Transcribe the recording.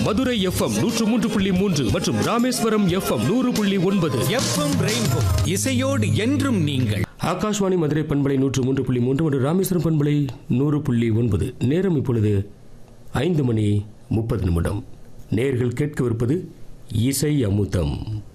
Madurai FM 103.3 மற்றும் Rameswaram FM 100.9. FM rainbow இசையோடு என்றும் நீங்கள். ஆகாஷ்வாணி மதுரை பண்பலை 103.3 மற்றும் ராமேஸ்வரம் பண்பலை 100.9. நேரம் இப்பொழுது 5:30. நேயர்கள் கேட்கவிருப்பது இசை அமுதம்.